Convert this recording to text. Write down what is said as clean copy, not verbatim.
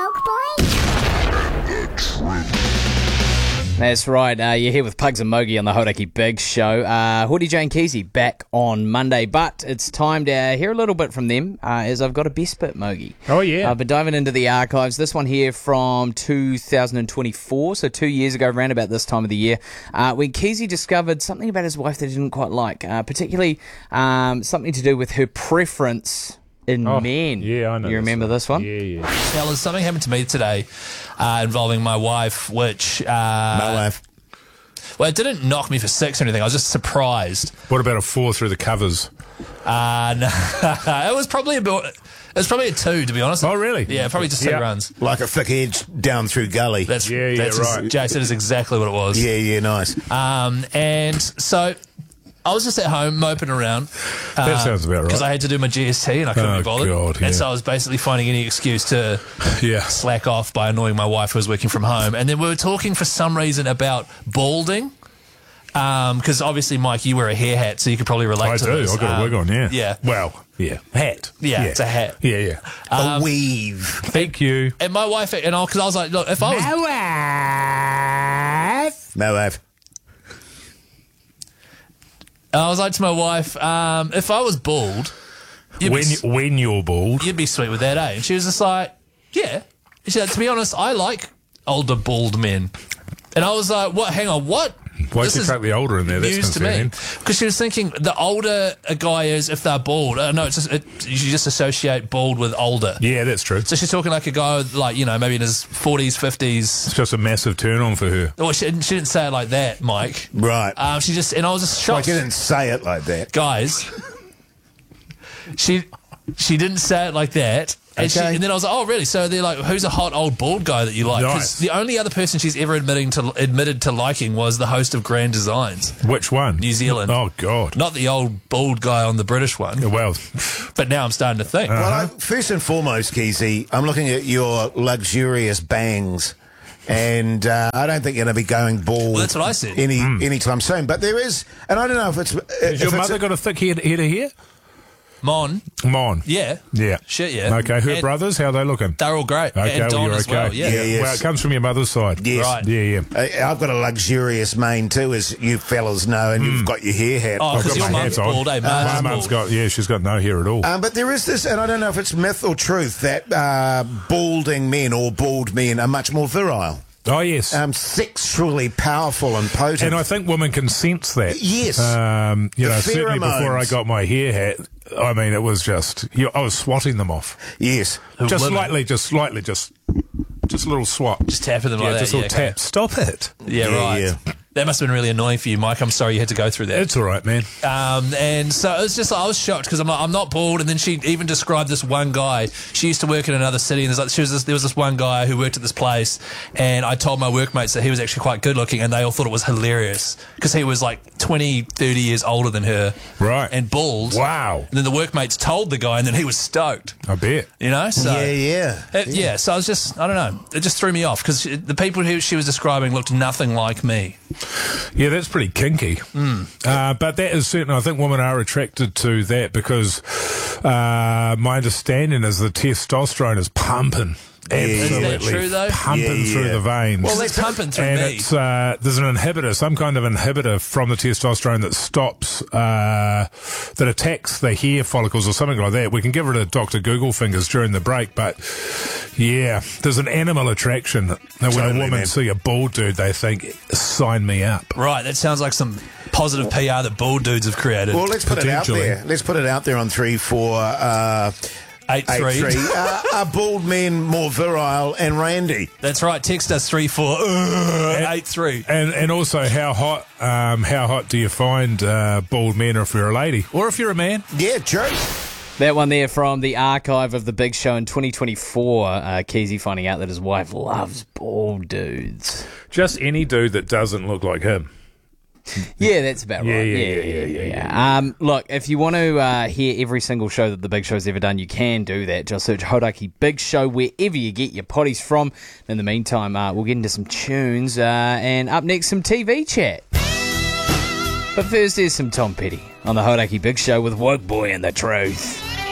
Woke Boy? That's right. You're here with Pugs and Mogi on the Hodaki Big Show. Hoodie Jane Kesey back on Monday, but it's time to hear a little bit from them as I've got a best bit, Mogi. Oh, yeah. I've been diving into the archives. This one here from 2024, so 2 years ago, around about this time of the year, when Kesey discovered something about his wife that he didn't quite like, particularly something to do with her preference in men. Yeah, I know. You remember this one? Yeah. Fellas, something happened to me today involving my wife, which... My wife. Well, it didn't knock me for six or anything. I was just surprised. What about a 4 through the covers? No, it was probably a 2, to be honest. Oh, really? Yeah, probably just 2 Yeah. runs. Like a thick edge down through gully. That's Yeah, right. Jason is exactly what it was. Yeah, nice. And so I was just at home moping around. That sounds about right. Because I had to do my GST and I couldn't Oh, be bothered. God, yeah. And so I was basically finding any excuse to Yeah. slack off by annoying my wife who was working from home. And then we were talking for some reason about balding. Because obviously, Mike, you wear a hair hat, so you could probably relate I to do. this. I've got a wig on, yeah. Yeah. Well, yeah. Hat. Yeah, it's a hat. Yeah. A weave. Thank you. And my wife, because I was like, look, if I was... My wife. I was like to my wife, if I was bald, When you're bald. you'd be sweet with that, eh? And she was just like, yeah. She said, to be honest, I like older bald men. And I was like, what? Hang on, what? Why This don't you is take the older in there? That's news to me. concerning. Because she was thinking the older a guy is, if they're bald, no, it's just, you just associate bald with older. Yeah, that's true. So she's talking like a guy, like, maybe in his 40s, 50s. It's just a massive turn on for her. Well, she didn't say it like that, Mike. Right. And I was just Like shocked. you didn't say it like that. Guys, she didn't say it like that. And, Okay. and then I was like, oh, really? So they're like, who's a hot old bald guy that you like? 'Cause Nice. the only other person she's ever admitted to liking was the host of Grand Designs, Which one? New Zealand. Oh, God. Not the old bald guy on the British one. Well, But now I'm starting to think. Well, first and foremost, Kesey, I'm looking at your luxurious bangs. And I don't think you're going to be going bald. Well, that's what I said. Anytime soon. But there is, and I don't know if it's. has your mother got a thick head of hair? Mon, Mine. yeah. Yeah. Shit, yeah. Okay, her And brothers, how are they looking? They're all great. Okay, and Don well, you're as okay. well, yeah. Yeah. Well, it comes from your mother's side. Yes. Right. Yeah. I've got a luxurious mane too, as you fellas know, and you've got your hair hat. Oh, I've because got your my mum's hats on. bald, eh? My Marge's mum's bald. she's got no hair at all. But there is this, and I don't know if it's myth or truth, that balding men or bald men are much more virile, Oh, yes. sexually powerful and potent. And I think women can sense that. Yes. Certainly before I pheromones. got my hair hat, I mean, it was just, I was swatting them off. Yes. Just women? slightly, just a little swat. Just tapping them Yeah, like that. just a little okay. tap. Stop it. Yeah, Yeah, right. yeah. That must have been really annoying for you, Mike. I'm sorry you had to go through that. It's all right, man. And so it was just, I was shocked because I'm not bald. And then she even described this one guy. She used to work in another city, and there was this one guy who worked at this place. And I told my workmates that he was actually quite good looking, and they all thought it was hilarious because he was like 20, 30 years older than her. Right. And bald. Wow. And then the workmates told the guy, and then he was stoked. I bet. So Yeah. So I was just, I don't know, it just threw me off because the people who she was describing looked nothing like me. Yeah, that's pretty kinky. But that is certainly, I think women are attracted to that because my understanding is the testosterone is pumping. Absolutely Is that true, though? pumping Yeah, through yeah. the veins. Well, it's pumping through and me. it's there's an inhibitor, some kind of inhibitor from the testosterone that stops that attacks the hair follicles or something like that. We can give it a Dr. Google fingers during the break, but yeah, there's an animal attraction. And when Totally, a woman man. see a bald dude, they think, sign me up. Right, that sounds like some positive PR that bald dudes have created. Well, let's put it out Potentially. there. Let's put it out there on 348-3. Are bald men more virile and randy? That's right. Text us 3483. And also, how hot do you find bald men, or if you're a lady, or if you're a man? Yeah, true. That one there from the archive of the Big Show in 2024. Kesey finding out that his wife loves bald dudes. Just any dude that doesn't look like him. Yeah, that's about right. Yeah. Look, if you want to hear every single show that the Big Show's ever done, you can do that. Just search Hodaki Big Show wherever you get your potties from. In the meantime, we'll get into some tunes and up next, some TV chat. But first, there's some Tom Petty on the Hodaki Big Show with Woke Boy and the Truth.